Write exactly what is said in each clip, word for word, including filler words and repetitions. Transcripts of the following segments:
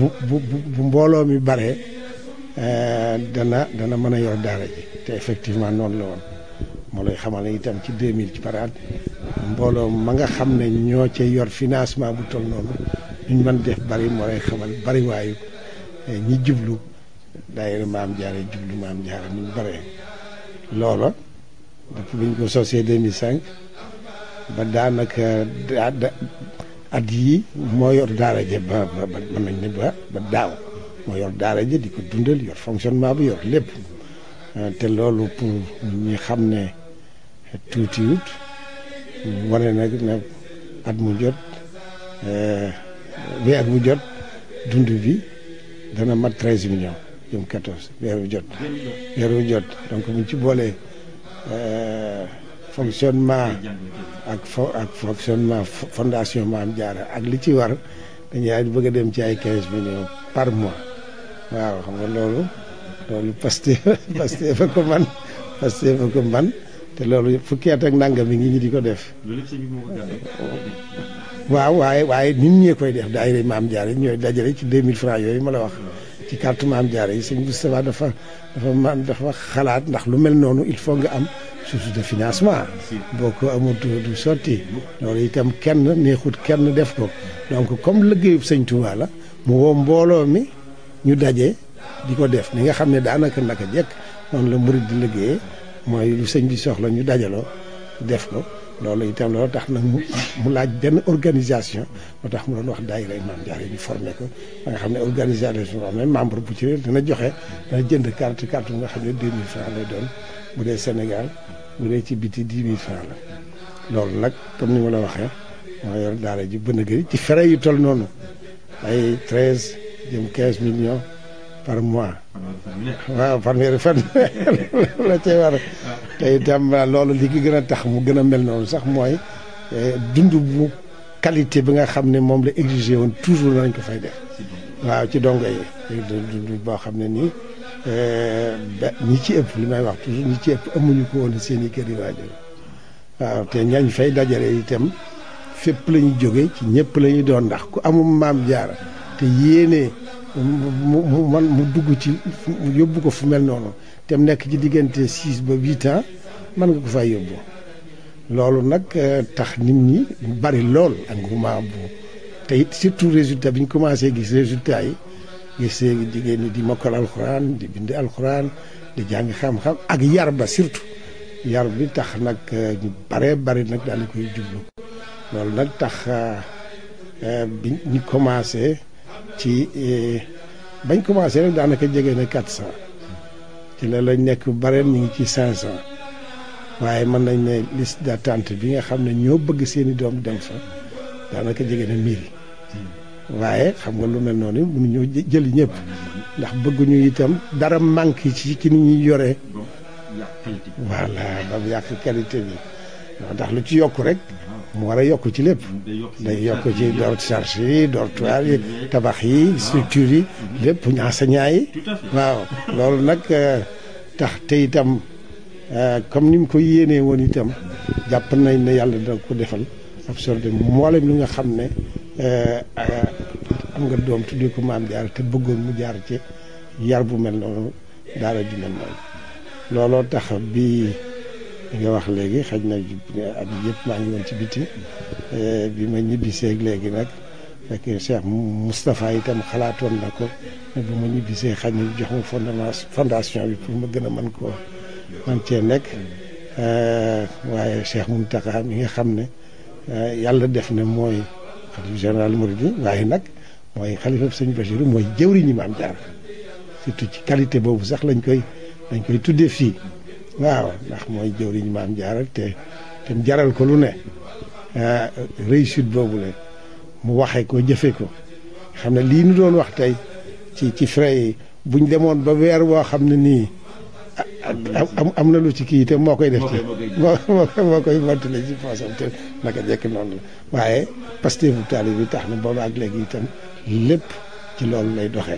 bu bu bu mbooloo mi bare dana dana mën a yor daara ji te effectivement noonu la woon. moo lay xamal ne itam ci deux mille ci paraat mbooloo ma nga xam ne ñoo ca yor financement bu toll noonu ñu mën def bari moo lay xamal bari waayu ñi jublu daayira Maam Jaara jublu Maam Jaara ni ñu baree. loola depuis bi ñu ko sosee deux mille cinq ba daanaka at yii moo yor daara ja ba ba mën nañ ne ba ba daaw moo yor daara ja di ko dundal yor fonctionnement bi yor lépp te loolu pour ñi xam ne tuutiwut wane nag ne at mu jot weer bu jot dund bi dana mat treize millions jëm quatorze weer bu jot weer bu jot donc buñ ci boolee fonctionnement ak fo ak fonctionnement fondation Maam Jaara ak li ci war dañuy bëgg a dem ci ay quinze millions par mois waaw xam nga loolu loolu Pastef Pastef fa ko man Pastef fa ko man te loolu fukki at ak nangam mi ngi ñi di ko def. waaw waaye waaye nit ñee koy def daayira Maam Jaara ñooy dajale ci deux mille francs yooyu ma la wax ci carte Maam Jaara yi sëñ Moustapha dafa dafa man dafa xalaat ndax lu mel noonu il faut nga am source de financement boo ko amul du sotti loolu itam kenn neexut kenn def ko donc comme liggéeyub sëñ Touba la mu woo mbooloo mi ñu daje di ko def ni nga xam ne daanaka naka jekk noonu la murid di liggéeyee mooy lu sëñ bi soxla ñu dajaloo def ko loolu itam loolu tax nag mu mu laaj benn organisation moo tax mu doon wax daayira Maam Jaara ñu formé ko ba nga xam ne organisation boo xam ne membre bu ci dana joxe dana jënd carte carte bu nga xam ne deux mille francs lay doon bu dee Sénégal bu dee ci biti dix mille francs la loolu nag comme ni ma la waxee moo yor daara ji bën a gëri ci frais yu toll noonu ay treize jëm quinze millions par mois waaw fanweeri fan la cay war te itam loolu li ki gën a tax mu gën a mel noonu sax mooy dund bu qualité bi nga xam ne moom la exigé woon toujours nañ ko fay def waaw ci dongo yi dund boo xam ne nii ñi ci ëpp li may wax toujours ñi ci ëpp amuñu ko woon seen i kër yi waajur waaw te ñañ fay dajale itam fépp la ñu jóge ci ñëpp la ñu doon ndax ku amum Maam Jaara te yéene mu mu man mu dugg ci yóbbu ko fu mel noonu te mu nekk ci diggante six ba huit ans mën nga ko fay yóbbu loolu nag tax nit ñi bari lool engouement bu te it surtout résultat bi ñu commencé gis résultat yi gis jigéen ñi di mokkal alxuraan di bind alxuraan di jàng xam-xam ak yar ba surtout yar bi tax nag ñu baree bari nag daal di koy jublu loolu nag tax bi ñu commencé ci bañ commencé rek daanaka jege na quatre cent ci la lañ nekk bareen ñu ngi ci cinq cent waaye mën nañ ne liste d'attente bi nga xam ne ñoo bëgg seeni doom dem fa daanaka jege na mille waaye xam nga lu mel noonu mënuñoo jëli ñëpp ndax bëgguñu itam dara manque ci ci ni ñuy yoree voilà ba mu yàq qualité bi ndax lu ci yokk rek mu war a yokk ci lépp day yokk ci door charge yi dortoir yi tabax yi structure yi lépp enseignant yi waaw loolu nag tax te itam comme ni mu ko yéenee woon itam jàpp nañ ne yàlla dina ko defal absorbé mboolem li nga xam ne am nga doom tuddee ko Maam Jaara te bëggoon mu jaar ci yar bu mel noonu daara ju mel noonu looloo tax bi nga wax léegi xëy na at yëpp maa ngi woon ci biti bi ma ñibbisee léegi nag fekk Cheikh Moustapha itam xalaatoon na ko ne bu ma ñibbisee xëy na jox ma fondement fondation bi pour ma gën a mën koo man cee nekk waaye Cheikh Mountakha mi nga xam ne yàlla def na mooy xalifa général Mouride waaye nag mooy xalifa sëñ Bachir mooy jëwriñu Maam Jaara surtout ci qualité boobu sax lañ koy lañ koy tuddee fii waaw ndax mooy jëwriñu Maam Jaara te te jaral ko lu ne réussite boobu la mu waxee ko jëfee ko xam ne lii nu doon wax tey ci ci frais yi buñ demoon ba weer woo xam ne nii am am na lu ci kii te moo koy def ci moo moo koy mottale ci poosam te naka jekk noonu la waaye Pastef bu taali bi tax na boobu ak léegi itam lépp ci loolu lay doxee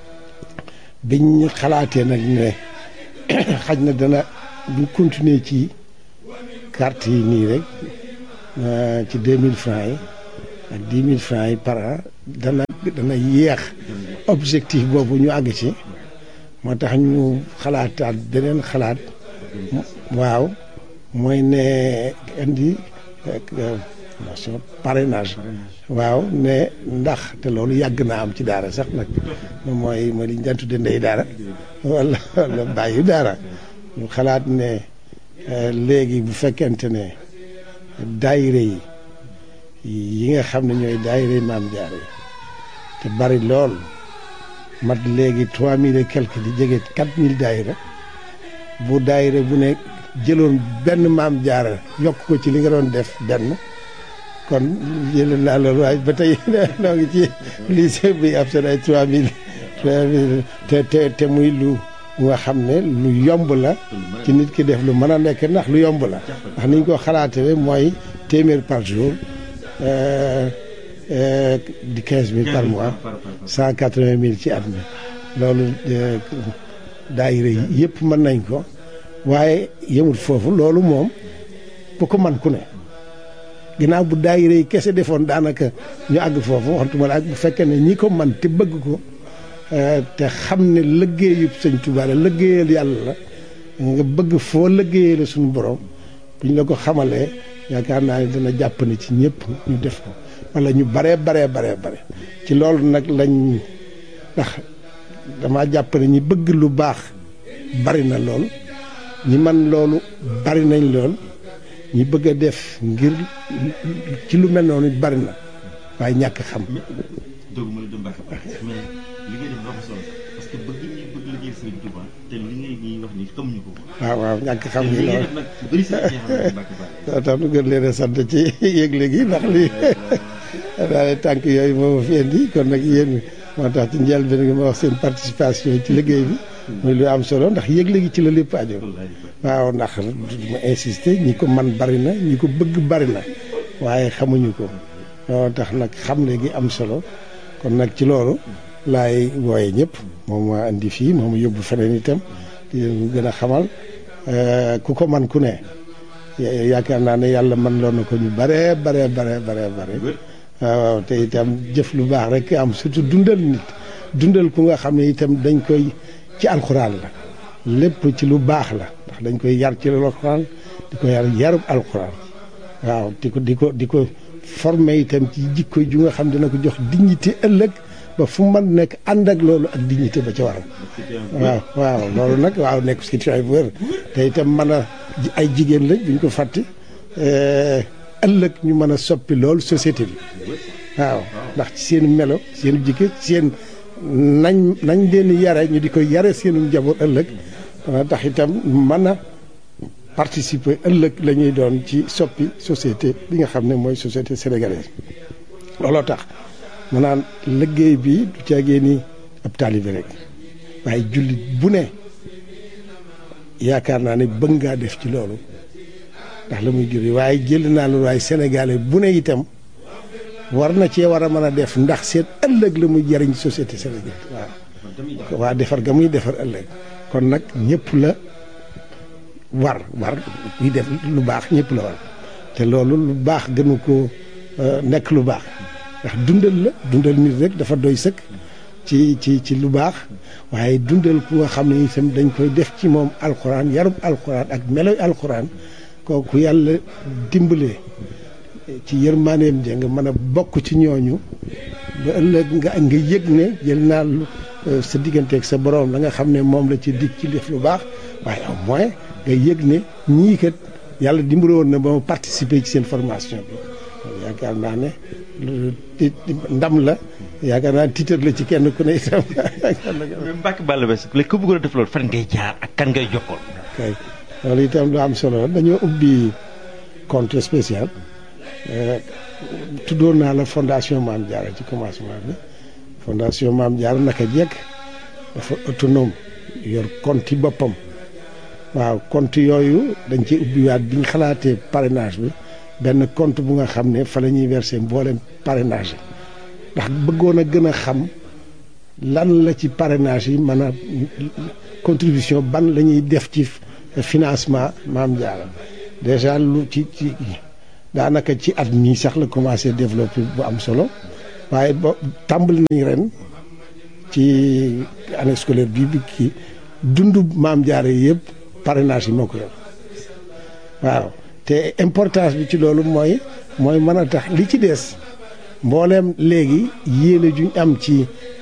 biñ xalaatee nag ne xaj na dana bu continuer ci carte yi nii rek ci deux mille francs yi ak dix mille francs yi par an dana dana yéex objectif boobu ñu àgg ci moo tax ñu xalaataat beneen xalaat waaw mooy ne indi nation parrainage waaw ne ndax te loolu yàgg naa am ci daara sax nag mooy mooy li ñu daan tudde ndey daara wala wala bàyyi daara ñu xalaat ne léegi bu fekkente ne daayire yi yi nga xam ne ñooy daayire Maam Jaara yi te bari lool mat léegi trois mille et quelque di jege quatre mille daayira bu daayira bu ne jëloon benn Maam Jaara yokk ko ci li nga doon def benn kon jëlee naa loolu waaye ba tey noo ngi ci lycée bi ab seen ay trois mille trois mille te te te muy lu nga xam ne lu yomb la ci nit ki def lu mën a nekk ndax lu yomb la ndax niñ ko xalaatee mooy téeméer par jour di quinze mille par mois cent quatre-vingt mille ci at mi loolu daayira yi yëpp mën nañ ko waaye yemul foofu loolu moom bu ko man ku ne ginnaaw bu daayira yi kese defoon daanaka ñu àgg foofu waxantuma la ak bu fekkee ne ñi ko man te bëgg ko te xam ne liggéeyub Sëñ Tuubaa la liggéeyal yàlla la nga bëgg foo liggéeyee la suñu borom bu ñu la ko xamalee yaakaar naa ne dana jàpp ne ci ñëpp ñu def ko wala ñu baree baree baree bare ci loolu nag lañ ndax dama jàpp ne ñi bëgg lu baax bari na lool ñi man loolu bari nañ lool ñi bëgg a def ngir ci lu mel noonu bari na waaye ñàkk xam. doogu ma la dem Mbacke mais li ngay def dafa solo parce que bëgg ñi bëgg liggéey Serigne Touba te li ngay ñuy wax ni xamuñu ko. waaw waaw ñàkk xam gi loolu nag bëri sa ñi xam ne Mbacke Balla. tax nu gën leen a sant ci yëgle gi ndax lii daal tànk yooyu moo fi indi kon nag yéen moo tax ci njëlbéen gi ma wax seen participation ci liggéey bi. muy lu am solo ndax yëgle gi ci la lépp aajo. waaw ndax ma insister ñi ko man bari na ñi ko bëgg bari na waaye xamuñu ko loolu tax nag xamle gi am solo kon nag ci loolu laay wooye ñëpp moom maa indi fii moom yóbbu feneen itam di leen gën a xamal ku ko man ku ne yaakaar naa ne yàlla man loon na ko ñu bare bare bare bare bare waaw te itam jëf lu baax rek am surtout dundal nit dundal ku nga xam ne itam dañ koy ci alxuraan la lépp ci lu baax la ndax dañ koy yar ci alxuraan di ko yar yarub alxuraan waaw di ko di ko di ko formé itam ci jikko ju nga xam dina ko jox dignité ëllëg ba fu mu mën nekk ànd ak loolu ak dignité ba ca waral waaw waaw loolu nag waaw nekk situation bu wér te itam mën a ay jigéen lañ buñ ko fàtte ëllëg ñu mën a soppi loolu société bi waaw ndax ci seen melo seen jikko seen nañ nañ leen yare ñu di ko yare seenu njaboot ëllëg tax itam mën a participer ëllëg la ñuy doon ci soppi société bi nga xam ne mooy société sénégalaise looloo tax mu naan liggéey bi du caagee ni ab taalibe rek waaye jullit bu ne yaakaar naa ne bëgg ngaa def ci loolu ndax la muy juri waaye jël naa loolu waaye sénégalais bu ne itam war na cee war a mën a def ndax seen ëllëg la muy jariñ société sénégalaise waaw waa defar ga muy defar ëllëg kon nag ñëpp la war war buy def lu baax ñëpp la war te loolu lu baax gënu ko nekk lu baax ndax dundal la dundal nit rek dafa doy sëkk ci ci ci lu baax waaye dundal ku nga xam ne itam dañ koy def ci moom alxuraan yarub alxuraan ak meloy alxuraan kooku yàlla dimbalee ci yërmaaneem ja nga mën a bokk ci ñooñu ba ëllëg nga nga yëg ne jël naa sa digganteeg sa borom la nga xam ne moom la ci dig ci def lu baax waaye au moins nga yëg ne ñii kat yàlla dimbale woon na ba ma participer ci seen formation bi yaakaar naa ne ndam la yaakaar naa titre la ci kenn ku ne itam. Mbacke Balla Basse léegi ku bëggoon a def loolu fan ngay jaar ak kan ngay jokkool. kay loolu itam lu am solo la dañoo ubbi compte spécial tuddoon naa la fondation Maam Diarra ci commencement bi fondation Maam Diarra naka jekk dafa autonome yor compte yi boppam waaw compte yooyu dañ ci ubbiwaat bi ñu xalaatee parrainage bi benn compte bu nga xam ne fa la ñuy verser mboolem parrainage yi ndax bëggoon a gën a xam lan la ci parrainage yi mën a contribution ban la ñuy def ci financement Maam Diarra déjà lu ci ci daanaka ci at mii sax la commencé développer bu am solo waaye ba tàmbali nañ ren ci ci année scolaire bii bi kii dundu Maam Jaara yëpp parrainage yi moo ko yor waaw te importance bi ci loolu mooy mooy mën a tax li ci des mbooleem léegi yéene juñ am ci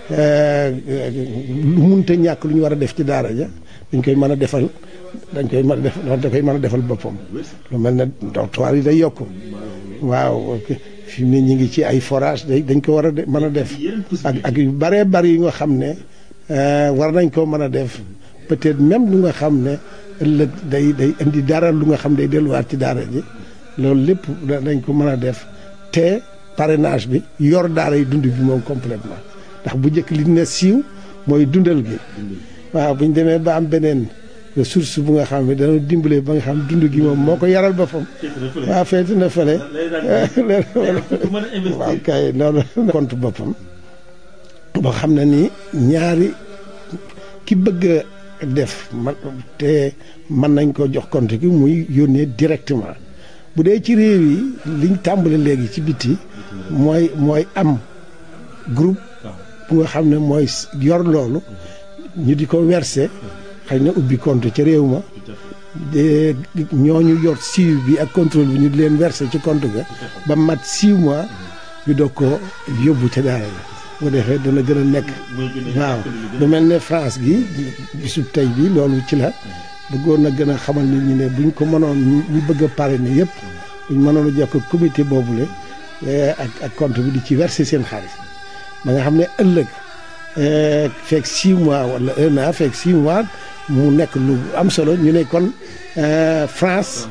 lu munta ñàkk lu ñu war a def ci daara ja dañ koy mën a defal dañ koy mën a def da koy mën a defal boppam lu mel ne dortoir yi day yokk waaw fi mu ne ñu ngi ci ay forage day dañ ko war a mën a def ak ak yu bëree bëri yi nga xam ne war nañ koo mën a def peut-être même lu nga xam ne ëllëg day day indi dara lu nga xam day delluwaat ci daara ji loolu lépp dañ ko mën a def te parrainage bi yor daara yi dund bi moom complètement ndax bu njëkk li ne siiw mooy dundal gi waaw bu ñu demee ba am beneen ressource bu nga xam ne dana dimbale ba nga xam dund gi moom moo ko yaral boppam waaw feeti na fële waaw kay loolu compte boppam boo xam ne ni ñaari ki bëgg a def man te mën nañ ko jox compte gi muy yónnee directement bu dee ci réew yi liñ tàmbale léegi ci biti mooy mooy am groupe bu nga xam ne mooy yor loolu ñu di ko verser xëy na ubbi compte ca réew ma de ñooñu yor suivi bi ak contrôle bi ñu di leen verser ci compte ga ba mat six mois ñu doog ko yóbbu ca daara la bu defee dana gën a nekk waaw lu mel ne France gi bisub tey bi loolu ci la bëggoon na gën a xamal nit ñi ne buñ ko mënoon ñu bëgg a parrainer yëpp buñ mënoon a jokk comité boobule ak ak compte bi di ci verser seen xaalis ba nga xam ne ëllëg fekk six mois wala un an fekk six mois mu nekk lu am solo ñu ne kon France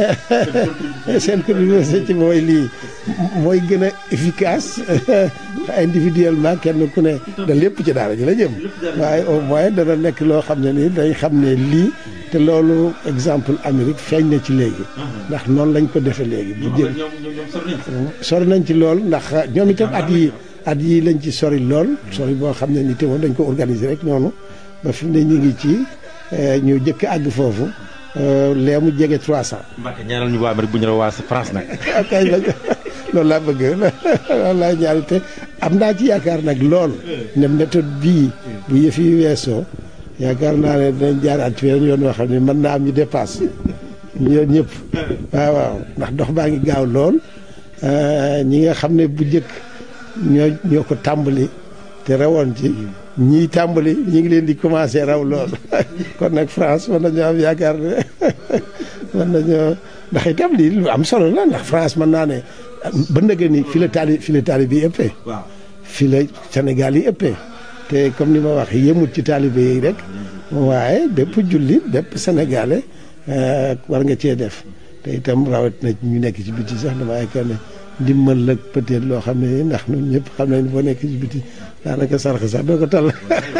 seen contribution ci mooy lii mooy gën a efficace individuellement kenn ku ne da lépp ci daara ji la jëm waaye au moins dana nekk loo xam ne nii dañ xam ne lii te loolu exemple Amérique feeñ na ci léegi ndax noonu lañ ko defee léegi bu jël sori nañ ci lool ndax ñoom itam at yi at yi lañ ci sori lool sori boo xam ne ni te moom dañ ko organiser rek noonu ba fi mu ne ñu ngi ci ñu jëkk àgg foofu lee mu jege trois cent. Mbacke ñaanal ñu waa Amérique bu ñu la waa France nag. kay loolu laa bëgg loolu laa ñaari te am naa ci yaakaar nag lool ne méthode bii bu yëf yi weesoo yaakaar naa ne dinañ jaaraat ci weneen yoon yoo xam ne mën naa am ñu dépasse ñoom ñëpp waaw waaw ndax dox baa ngi gaaw lool ñi nga xam ne bu njëkk ñoo ñoo ko tàmbali te rawoon ci ñii tàmbali ñi ngi leen di commencé raw lool kon nag France mën nañoo am yaakaar ne mën nañoo ndax itam lii lu am solo la ndax France mën naa ne ba ndëgë ni fi la taali fi la taali bi ëppee fi la Sénégal yi ëppee te comme ni ma wax yemut ci taalibe yi rek waaye bépp jullit bépp sénégalais war nga cee def te itam rawat na ñu nekk ci biti sax dama yaakaar ne ndimbal la peut-être loo xam ne ndax ñun ñëpp xam nañ boo nekk ci biti daanaka sarax sax doo ko tal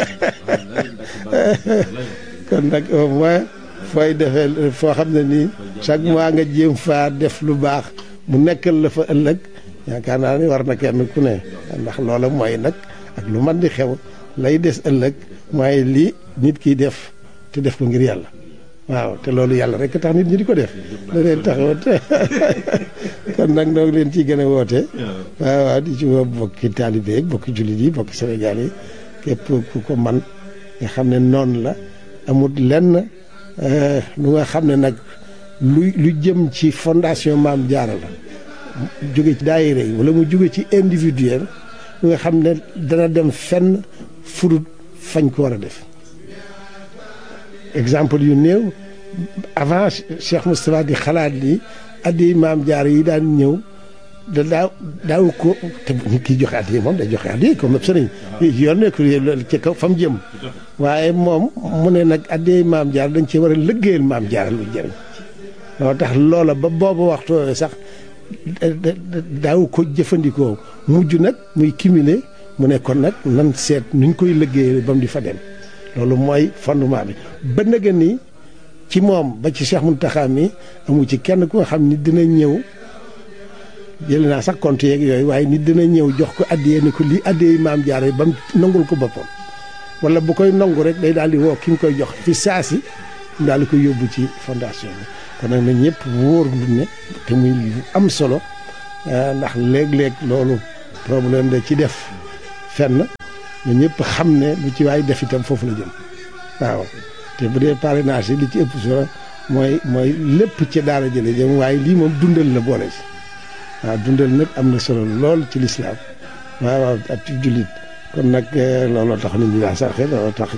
kon nag au moins fooy defee foo xam ne nii chaque mois nga jéem faa def lu baax mu nekkal la fa ëllëg yaakaar naa ni war na kenn ku ne ndax loola mooy nag ak lu man di xew lay des ëllëg mooy lii nit kiy def te def ko ngir yàlla waaw te loolu yàlla rek tax nit ñi di ko def da leen taxawat kon nag noo ngi leen ciy gën a woote waaw waaw di ci woo bokki taalibe yi bokki jullit yi bokki Sénégal yi képp ku ko man nga xam ne noonu la amul lenn lu nga xam ne nag lu lu jëm ci fondation Maam Jaara la jóge ci daayira yi wala mu jóge ci individuel lu nga xam ne dana dem fenn furut fañ ko war a def exemple yu néew avant Cheikh Moustapha di xalaat li addi Maam Jaara yi daan ñëw da daaw daaw ko te nit kiy joxe addi moom day joxe addi comme sëriñ yoon nekk ci kaw fa mu jëm waaye moom mu ne nag addi Maam Jaara dañ ci war a liggéeyal Maam Jaara lu jëriñ loolu tax loola ba boobu waxtu sax daaw ko jëfandikoo mujj nag muy cumulé mu ne kon nag nan seet nuñ koy liggéeyal ba mu di fa dem loolu mooy fondement bi ba nga ni ci moom ba ci Cheikh Mountakha mi amu ci kenn ku nga xam ni dina ñëw jëlee naa sax compte yeeg yooyu waaye nit dina ñëw jox ko addiyee ni ko lii addiyee Maam Jaara ba mu nangul ko boppam wala bu koy nangu rek day daal di woo ki mu koy jox fi saasi daal di koy yóbbu ci fondation bi kon nag na ñëpp wóor lu ne te muy lu am solo ndax léeg-léeg loolu problème da ci def fenn na ñëpp xam ne lu ci waay def itam foofu la jëm waaw te bu dee parrainage yi li ci ëpp solo mooy mooy lépp ci daara jële jëm waaye lii moom dundal la boole ci waaw dundal nag am na solo lool ci lislaam waaw waaw ak ci jullit kon nag looloo tax nit ñi daa sarxe looloo tax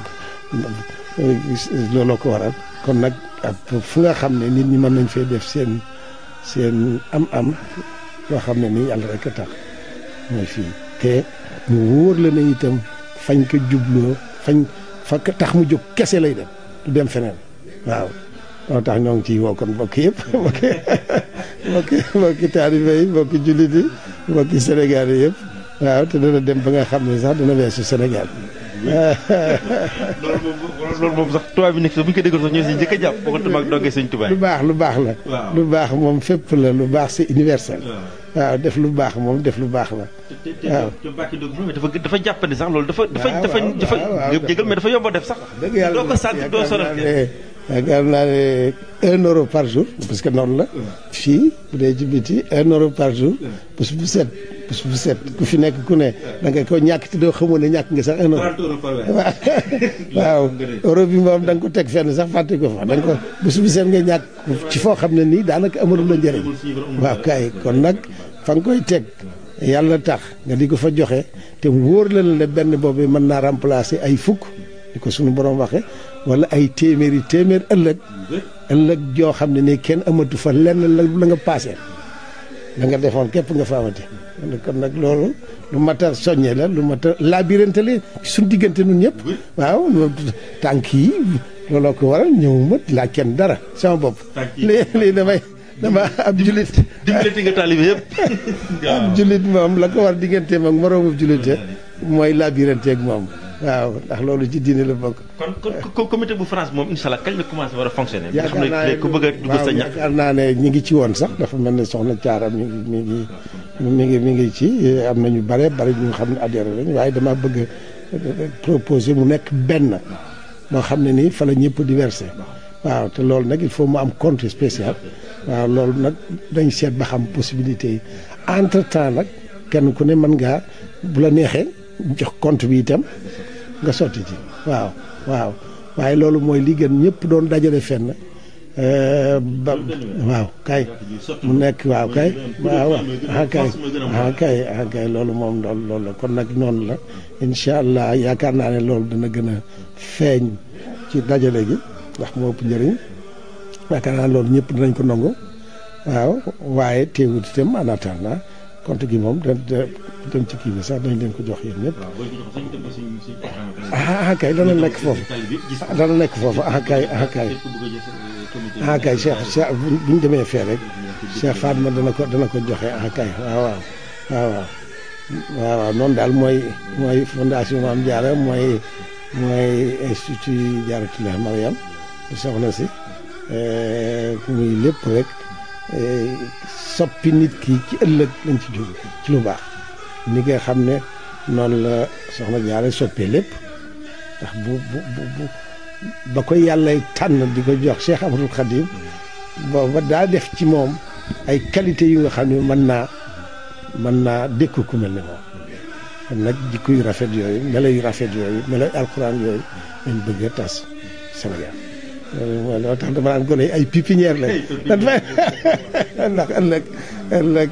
looloo ko waral kon nag ak fu nga xam ne nit ñi mën nañ fee def seen seen am-am loo xam ne nii yàlla rek a tax mooy fii te mu wóor la ne itam fañ ko jubloo fañ fa tax mu jóg kese lay dem du dem feneen waaw loolu tax ñoo ngi ciy woo kon mbokk yëpp mbokki mbokki mbokki taalibe yi mbokki jullit yi mbokki Sénégal yi yëpp waaw te dana dem ba nga xam ne sax dana weesu Sénégal loolu moom loolu moom sax tubaab bi nekk sax bu ñu ko déggoon sax ñoo si njëkk a jàpp boo ko tubaab dongee sëñ tubaab lu baax lu baax la lu baax moom fépp la lu baax c'est universel waaw def lu baax moom def lu baax la waaw te Mbacke Ndiob dafa dafa jàppandi sax loolu dafa dafa dafa dafa jégal mais dafa yomb a def sax dëgg yàlla doo ko sant doo sonal yaakaar naa ne un euro par jour parce que noonu la fii bu dee ci biti un euro par jour bés bu set bés bu set ku fi nekk ku ne da nga ko ñàkk te doo xamoon ne ñàkk nga sax un euro waaw euro bi moom da nga ko teg fenn sax fàtte ko fa da nga ko bés bu set nga ñàkk ci foo xam ne nii daanaka amalu la njëriñ waaw kay kon nag fa nga koy teg yàlla tax nga di ko fa joxe te wóor la ne benn boobu mën naa remplacer ay fukk di ko suñu borom waxe wala ay téeméeri téeméer ëllëg ëllëg joo xam ne nii kenn amatu fa lenn la la nga paase la nga defoon képp nga fa amati kon nag loolu lu mat a soññe la lu mat a labirante la suñu diggante nun ñëpp waaw tànk yi looloo ko waral ñëwuma laaj kenn dara sama bopp lii lii damay dama ab jullit dimbalati nga taalibe yëpp ab jullit moom la ko war digganteem ak moroomu jullite mooy labirante ak moom waaw ndax loolu ci diine la bokk. kon kon comité bu France moom incha allah kañ la commencé war a fonctionner. nga xam ne ku bëgg a dugg sa ñax yaakaar naa ne ñi ngi ci woon sax dafa mel ne soxna Thiara mi ngi mi ngi mi ngi mi ngi ci am na ñu bare bare ñu xam ne adhéré lañ waaye dama bëgg proposer mu nekk benn moo xam ne nii fa la ñëpp di versé waaw te loolu nag il faut mu am compte spécial waaw loolu nag dañ seet ba xam possibilité yi entre temps nag kenn ku ne mën ngaa bu la neexee jox compte bi itam. nga sotti ci waaw waaw waaye loolu mooy li gën ñëpp doon dajale fenn ba waaw kay mu nekk waaw kay waaw ah kay ah kay ah kay loolu moom loolu loolu la kon nag noonu la incha allah yaakaar naa ne loolu dana gën a feeñ ci dajale gi ndax moo ëpp njëriñ yaakaar naa loolu ñëpp dinañ ko nangu waaw waaye teewut itam en attendant compte gi moom da dem ci kii bi sax dañ leen ko jox yéen ñëpp ah kay dana nekk foofu dana nekk foofu ah kay ah kay ah kay Cheikh Cheikh bu ñu demee fee rek Cheikh Fatma dana ko dana ko joxe ah kay waaw waaw waaw waaw waaw waaw noonu daal mooy mooy fondation Mame Diarra mooy mooy institut Diarratoulah Mariam di soxna si muy lépp rek soppi nit ki ci ëllëg lañ ci jóg ci lu baax ni nga xam ne noonu la soxna Diarra soppee lépp ndax bu bu bu ba ko yàlla tànn di ko jox Cheikh Ahmadou Khadim booba daa def ci moom ay qualité yu nga xam ne mën naa mën naa dékku ku mel ne moom kon nag jikko yu rafet yooyu melo yu rafet yooyu melo yu alxuraan yooyu lañ bëgg a tas Sénégal loolu moo tax dama naan gone ay pépinière lañ ndax ëllëg ëllëg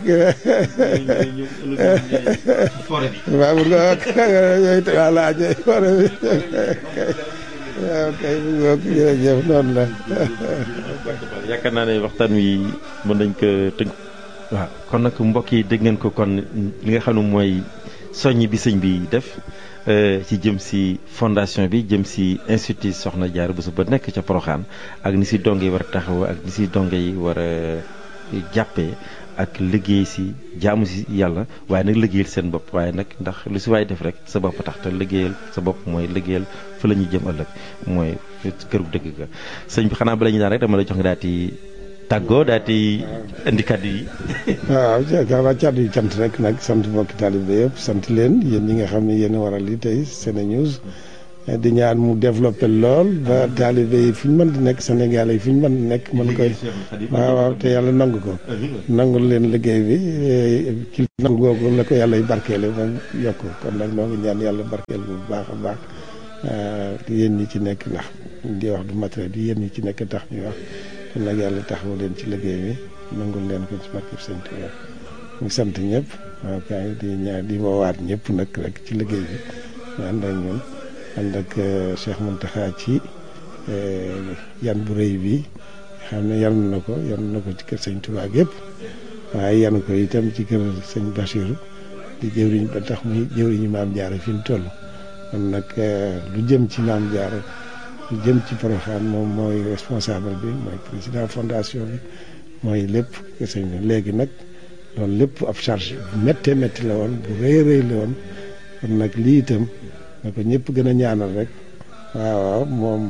waaw bu nga yooyu voilà ñooy forêt bi waaw kay bu nga jërëjëf noonu la yaakaar naa ne waxtaan wi mën nañ ko tënk waaw kon nag mbokk yi dégg ngeen ko kon li nga xam ne mooy soññ bi sëñ bi def ci jëm si fondation bi jëm si institut Soxna Diarra Bousso ba nekk ca Porokhane ak ni si donge yi war a taxaw ak ni si donge yi war a jàppee ak liggéey si jaamu si yàlla waaye nag liggéeyal seen bopp waaye nag ndax lu si waay def rek sa bopp tax te liggéeyal sa bopp mooy liggéeyal fa la ñuy jëm ëllëg mooy kër gu dëgg ga sëñ bi xanaa bala ñu naan rek dama la jox nga daal di tàggoo daal di indi kàddu yi. waaw jaakaar kàddu yi cant rek nag sant mbokki taalibe yëpp sant leen yéen ñi nga xam ne yéen a waral li tey SeneNews di ñaan mu développé lool ba taalibe yi fi ñu mën di nekk Sénégal yi fi ñu mën di nekk mën koy waaw waaw te yàlla nangu ko nangul leen liggéey bi ci nangu googu la ko yàlla barkeele moom yokk kon nag noo ngi ñaan yàlla barkeel bu baax a baax yéen ñi ci nekk ndax di wax du matériel di yéen ñi ci nekk tax ñuy wax kon nag yàlla taxawu leen ci liggéey bi nangul leen ko ci barkeb Sëñ Tuubaa ñu sant ñëpp waaw kay di ñaan di woowaat ñëpp nag rek ci liggéey bi ñu ànd ak ñun ànd ak Cheikh Mountakha ci yan bu rëy bi xam ne yan na ko yan na ko ci kër Sëñ Tuubaa yëpp waaye yan ko itam ci kër Sëñ Bassirou di jëwriñ ba tax muy jëwriñu Maam Jaara fi mu toll kon nag lu jëm ci Maam Jaara lu jëm ci Porokhane moom mooy responsable bi mooy président fondation bi mooy lépp kër sëñ bi léegi nag loolu lépp ab charge bu méttee métti la woon bu rëy rëy la woon kon nag lii itam na ko ñëpp gën a ñaanal rek waaw waaw moom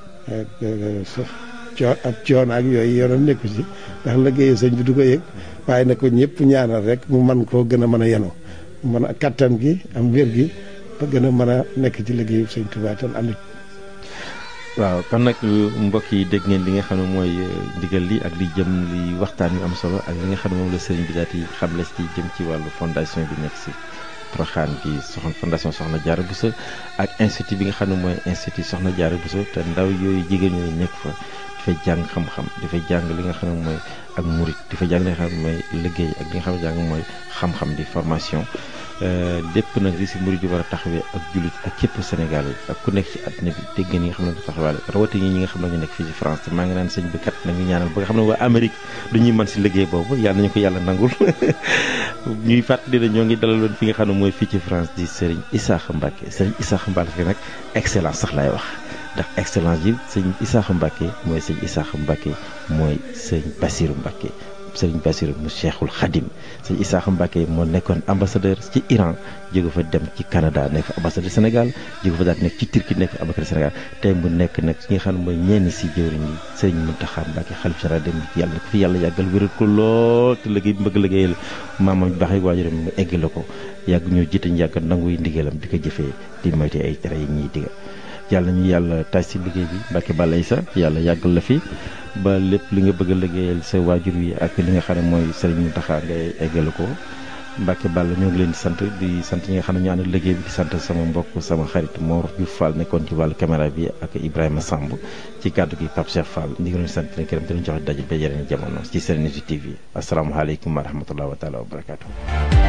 coo ab coono ak yooyu yoonam nekku ci ndax liggéeyu sëñ bi du ko yëg waaye na ko ñëpp ñaanal rek mu man koo gën a mën a yenu mën a kattan gi am wér gi ba gën a mën a nekk ci liggéeyu sëñ Tuubaa tan ànd waaw kon nag mbokk yi dégg ngeen li nga xam ne mooy ndigal li ak li jëm li waxtaan yu am solo ak li nga xam ne moom la sëriñ bi daal di xamle ci jëm ci wàllu fondation bi nekk si Porokhane bi soxna fondation Soxna Diarra Bousso ak institut bi nga xam ne mooy institut Soxna Diarra Bousso te ndaw yooyu jigéen ñooyu nekk fa dafay jàng xam-xam dafay jàng li nga xam ne mooy ak murit dafay jàng li nga xam ne mooy liggéey ak li nga xam ne jàng mooy xam-xam di formation lépp nag li si murid di war a taxawee ak jullit ak képp Sénégal yi ak ku nekk ci àddina bi dégg ngeen ñi nga xam ne taxawaale rawatina ñi nga xam ne ñu nekk fii ci France te maa ngi naan sëñ bi kat nañu ñaanal ba nga xam ne waa Amérique du ñuy mën si liggéey boobu yàlla nañu ko yàlla nangul ñuy fàttali ne ñoo ngi dalaloon fi nga xam ne mooy fii ci France di Serigne Issakha Mbacké Serigne Issakha Mbacké nag excellence sax laay wax ndax excellence yi sëñ Issakha Mbacké mooy sëñ Issakha Mbacké mooy sëñ Bassirou Mbacké sëriñ Bassirou mu Cheikhul Khadim sëñ Issakha Mbacké moo nekkoon ambassadeur ci Iran jóge fa dem ci Canada nekk ambassadeur Sénégal jóge fa daal nekk ci Turquie nekk ambassadeur Sénégal tey mu nekk nag ki nga xam ne mooy ñenn si jëwriñ yi sëriñ Mountakha Mbacké xalif général dem yàlla na ko fi yàlla yàggal wéral ko lool te liggéey bi bëgg liggéeyal maamam bi baax yi waajuram mu eggale ko yàgg ñoo jiite yàgg nanguy ndigalam di ko jëfee di moyte ay tere yi ñuy diga yàlla ñu yàlla tay si liggéey bi Mbacké Balla Issa yàlla yàggal la fi ba lépp li nga bëgg a liggéeyal sa waajur wi ak li nga xam ne mooy Serigne Mountakha ngay eggale ko Mbacké Balla ñoo ngi leen di sant di sant ñi nga xam ne ñu ànd liggéey bi di sant sama mbokk sama xarit Mor Diouf Fall nekkoon ci wàllu caméra bi ak Ibrahima Samb ci kàddu gi Pape Cheikh Fall ñu ngi leen di sant leen këram te ñu joxe daje ba yeneen jamono ci Serenity T V asalaamaaleykum wa rahmatulah wa taala wa barakaatu.